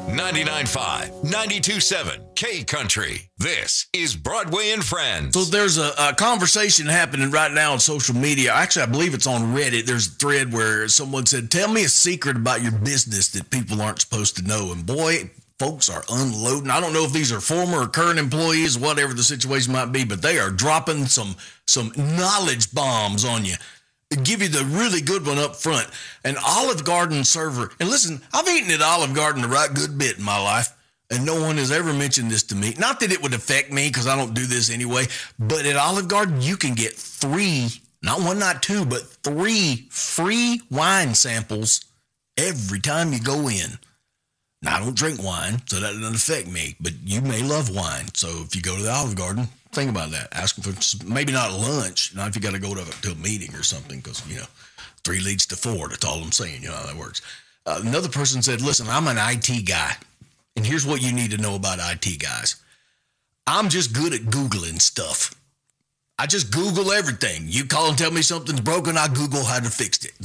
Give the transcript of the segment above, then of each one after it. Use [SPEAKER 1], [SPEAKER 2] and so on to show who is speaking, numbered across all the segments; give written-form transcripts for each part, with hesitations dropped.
[SPEAKER 1] 99.5, 92.7, K Country. This is Broadway and Friends.
[SPEAKER 2] So there's a conversation happening right now on social media. Actually, I believe it's on Reddit. There's a thread where someone said, tell me a secret about your business that people aren't supposed to know. And boy, folks are unloading. I don't know if these are former or current employees, whatever the situation might be, but they are dropping some knowledge bombs on you. Give you the really good one up front. An Olive Garden server. And listen, I've eaten at Olive Garden a right good bit in my life, and no one has ever mentioned this to me. Not that it would affect me because I don't do this anyway, but at Olive Garden, you can get 3, not 1, not 2, but 3 free wine samples every time you go in. Now, I don't drink wine, so that doesn't affect me, but you may love wine. So if you go to the Olive Garden, think about that. Ask them for maybe not lunch, not if you got to go to a meeting or something, because, 3 leads to 4. That's all I'm saying. You know how that works. Another person said, listen, I'm an IT guy, and here's what you need to know about IT guys. I'm just good at Googling stuff. I just Google everything. You call and tell me something's broken, I Google how to fix it.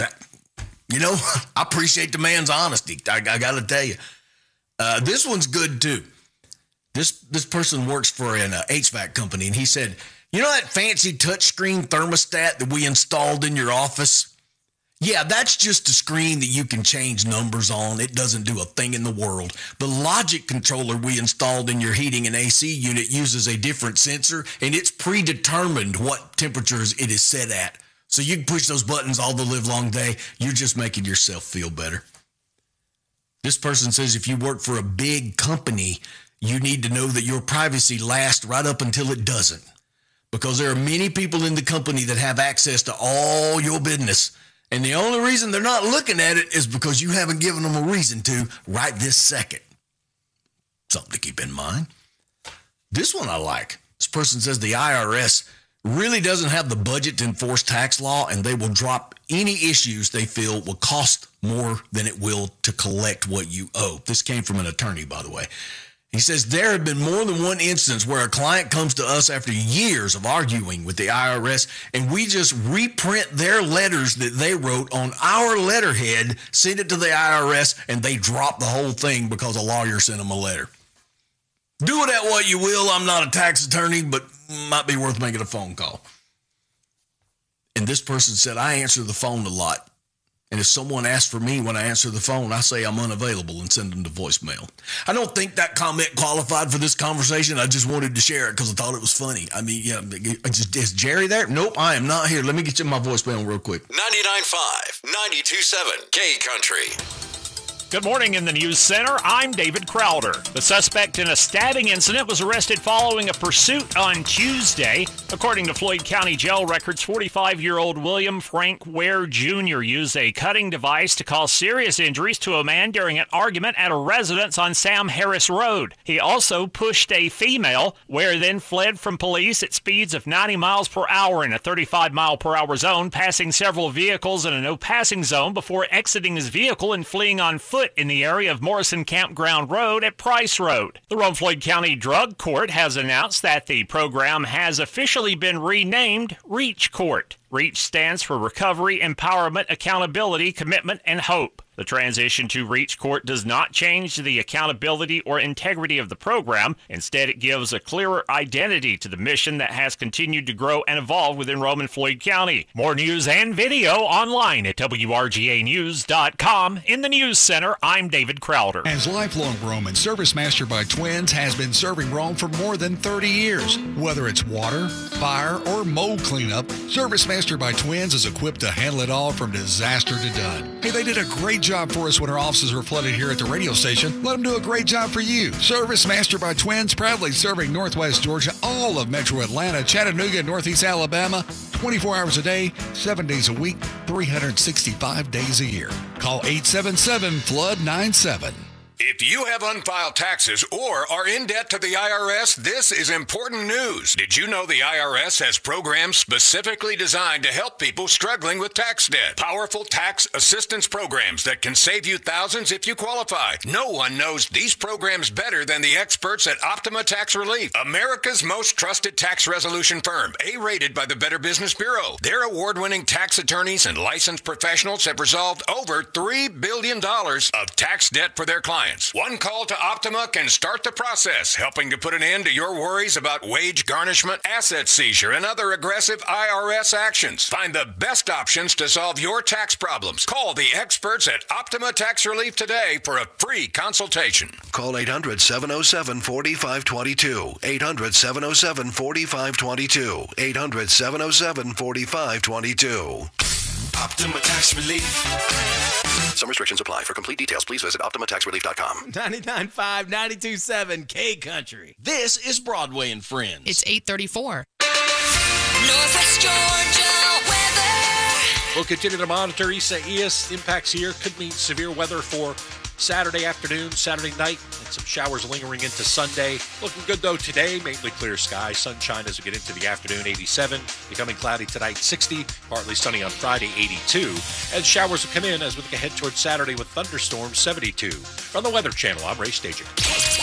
[SPEAKER 2] I appreciate the man's honesty. I got to tell you. This one's good, too. This person works for an HVAC company, and he said, you know that fancy touchscreen thermostat that we installed in your office? Yeah, that's just a screen that you can change numbers on. It doesn't do a thing in the world. The logic controller we installed in your heating and AC unit uses a different sensor, and it's predetermined what temperatures it is set at. So you can push those buttons all the live long day. You're just making yourself feel better. This person says if you work for a big company, you need to know that your privacy lasts right up until it doesn't. Because there are many people in the company that have access to all your business. And the only reason they're not looking at it is because you haven't given them a reason to right this second. Something to keep in mind. This one I like. This person says the IRS really doesn't have the budget to enforce tax law, and they will drop any issues they feel will cost more than it will to collect what you owe. This came from an attorney, by the way. He says there have been more than one instance where a client comes to us after years of arguing with the IRS, and we just reprint their letters that they wrote on our letterhead, send it to the IRS, and they drop the whole thing because a lawyer sent them a letter. Do with that what you will. I'm not a tax attorney, but might be worth making a phone call. And this person said, I answer the phone a lot. And if someone asks for me when I answer the phone, I say I'm unavailable and send them to voicemail. I don't think that comment qualified for this conversation. I just wanted to share it because I thought it was funny. I mean, is Jerry there? Nope, I am not here. Let me get you my voicemail real quick.
[SPEAKER 1] 99.5, 92.7, K Country.
[SPEAKER 3] Good morning in the News Center. I'm David Crowder. The suspect in a stabbing incident was arrested following a pursuit on Tuesday. According to Floyd County Jail records, 45-year-old William Frank Ware Jr. used a cutting device to cause serious injuries to a man during an argument at a residence on Sam Harris Road. He also pushed a female. Ware then fled from police at speeds of 90 miles per hour in a 35-mile-per-hour zone, passing several vehicles in a no-passing zone before exiting his vehicle and fleeing on foot in the area of Morrison Campground Road at Price Road. The Rome Floyd County Drug Court has announced that the program has officially been renamed REACH Court. REACH stands for Recovery, Empowerment, Accountability, Commitment, and Hope. The transition to REACH Court does not change the accountability or integrity of the program. Instead, it gives a clearer identity to the mission that has continued to grow and evolve within Rome and Floyd County. More news and video online at WRGAnews.com. In the News Center, I'm David Crowder.
[SPEAKER 4] As lifelong Roman, Service Master by Twins has been serving Rome for more than 30 years. Whether it's water, fire, or mold cleanup, Service Master by Twins is equipped to handle it all from disaster to done. Hey, they did a great job for us when our offices were flooded here at the radio station. Let them do a great job for you. Service Master by Twins, proudly serving Northwest Georgia, all of Metro Atlanta, Chattanooga, and Northeast Alabama, 24 hours a day, 7 days a week, 365 days a year. Call 877-FLOOD-97.
[SPEAKER 1] If you have unfiled taxes or are in debt to the IRS, this is important news. Did you know the IRS has programs specifically designed to help people struggling with tax debt? Powerful tax assistance programs that can save you thousands if you qualify. No one knows these programs better than the experts at Optima Tax Relief, America's most trusted tax resolution firm, A-rated by the Better Business Bureau. Their award-winning tax attorneys and licensed professionals have resolved over $3 billion of tax debt for their clients. clients. One call to Optima can start the process, helping to put an end to your worries about wage garnishment, asset seizure, and other aggressive IRS actions. Find the best options to solve your tax problems. Call the experts at Optima Tax Relief today for a free consultation.
[SPEAKER 5] Call 800-707-4522. 800-707-4522. 800-707-4522.
[SPEAKER 6] Optima Tax Relief.
[SPEAKER 5] Some restrictions apply. For complete details, please visit OptimaTaxRelief.com.
[SPEAKER 7] 99.5, 92.7 K Country.
[SPEAKER 2] This is Broadway and Friends.
[SPEAKER 8] It's 8:34. Northwest Georgia weather.
[SPEAKER 9] We'll continue to monitor Isaias impacts here. Could mean severe weather for Saturday afternoon, Saturday night, and some showers lingering into Sunday. Looking good, though, today. Mainly clear skies. Sunshine as we get into the afternoon, 87. Becoming cloudy tonight, 60. Partly sunny on Friday, 82. And showers will come in as we look ahead towards Saturday with thunderstorms, 72. From the Weather Channel, I'm Ray Stajan.